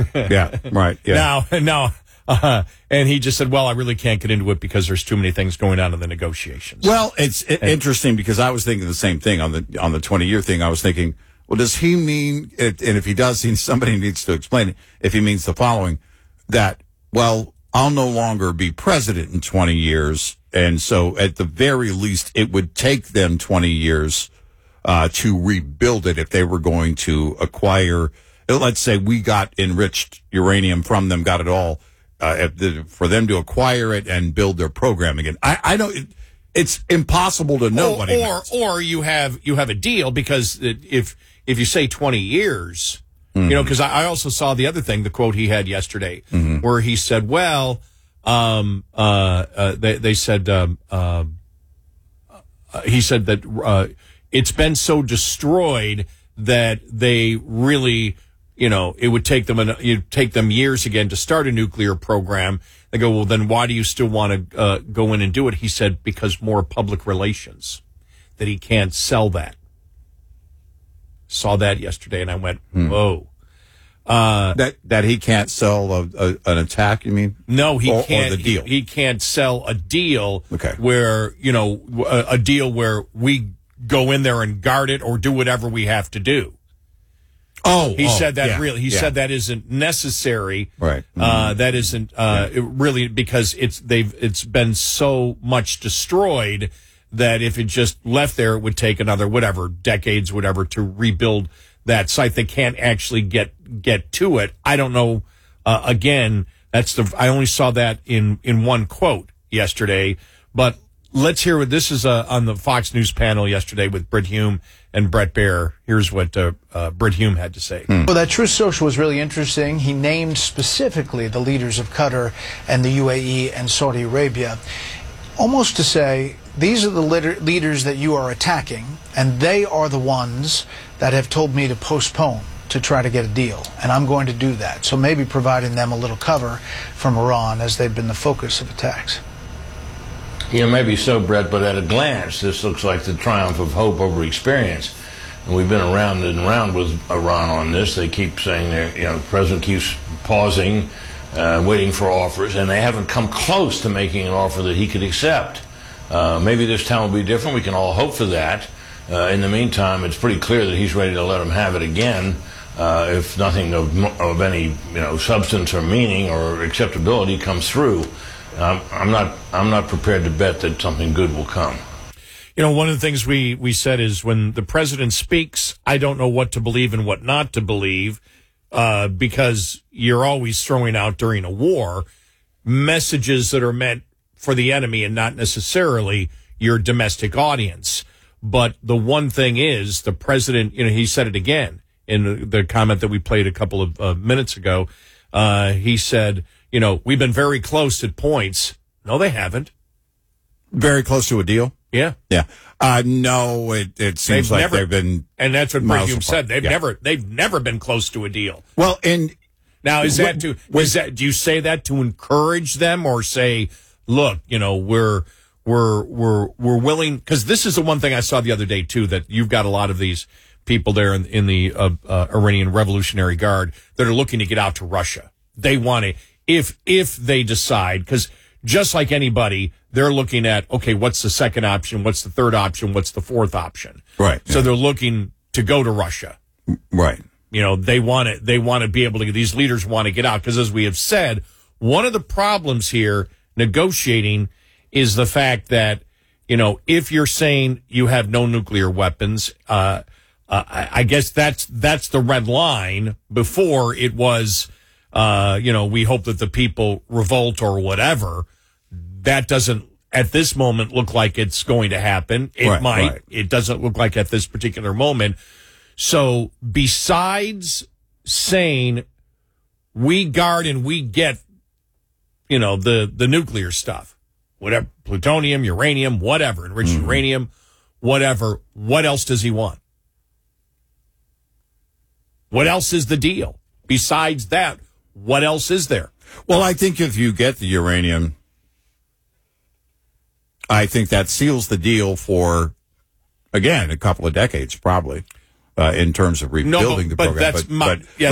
Yeah, right. Yeah. And he just said, well, I really can't get into it because there's too many things going on in the negotiations. Well, it's interesting because I was thinking the same thing on the 20-year thing. I was thinking, well, does he mean, and if he does, somebody needs to explain it, if he means the following, that, well, I'll no longer be president in 20 years, and so at the very least, it would take them 20 years to rebuild it if they were going to acquire, let's say we got enriched uranium from them, got it all, for them to acquire it and build their program again. I don't. It's impossible to know what he means. Or you have a deal, because if you say 20 years, you know, because I also saw the other thing, the quote he had yesterday, where he said, well, they said, he said that it's been so destroyed that they really, you know, it would take them years again to start a nuclear program. They go, well, then why do you still want to go in and do it? He said, because more public relations, that he can't sell that. Saw that yesterday, and I went, whoa. That he can't sell an attack, you mean? No, he can't. Or the deal. He can't sell a deal Okay. where, you know, a deal where we go in there and guard it or do whatever we have to do. He said that He said that isn't necessary. Right. That isn't really, because it's been so much destroyed that if it just left there, it would take another decades to rebuild that site. They can't actually get to it. I don't know. Again, I only saw that in one quote yesterday, but let's hear what this is on the Fox News panel yesterday with Brit Hume and Bret Baier. Here's what Brit Hume had to say. Well, that Truth Social was really interesting. He named specifically the leaders of Qatar and the UAE and Saudi Arabia, almost to say, these are the leaders that you are attacking, and they are the ones that have told me to postpone to try to get a deal, and I'm going to do that. So maybe providing them a little cover from Iran, as they've been the focus of attacks. Yeah, maybe so, Brett, but at a glance, this looks like the triumph of hope over experience. And we've been around and around with Iran on this. They keep saying the president keeps pausing, waiting for offers, and they haven't come close to making an offer that he could accept. Maybe this time will be different. We can all hope for that. In the meantime, it's pretty clear that he's ready to let him have it again, if nothing of any substance or meaning or acceptability comes through. I'm not prepared to bet that something good will come. You know, one of the things we said is when the president speaks, I don't know what to believe and what not to believe, because you're always throwing out during a war messages that are meant for the enemy and not necessarily your domestic audience. But the one thing is, the president, he said it again in the comment that we played a couple of minutes ago. He said, we've been very close at points. No, they haven't. Very close to a deal? Yeah. Yeah. No, it seems like they've been. And that's what Brit Hume said. They've never been close to a deal. Well, and now do you say that to encourage them, or say, look, we're willing, because this is the one thing I saw the other day too, that you've got a lot of these people there in the Iranian Revolutionary Guard that are looking to get out to Russia. They want to, if they decide, because just like anybody, they're looking at, okay, what's the second option? What's the third option? What's the fourth option? Right. So they're looking to go to Russia. Right. They want to be able to, these leaders want to get out, because as we have said, one of the problems here negotiating is the fact that, if you're saying you have no nuclear weapons, I guess that's the red line. Before it was, we hope that the people revolt or whatever. That doesn't, at this moment, look like it's going to happen. It might. Right. It doesn't look like at this particular moment. So besides saying we guard and we get, the nuclear stuff, whatever, plutonium, uranium, whatever, enriched uranium, whatever, what else does he want? What else is the deal? Besides that, what else is there? Well, I think if you get the uranium, I think that seals the deal for, again, a couple of decades, probably, in terms of rebuilding the program. But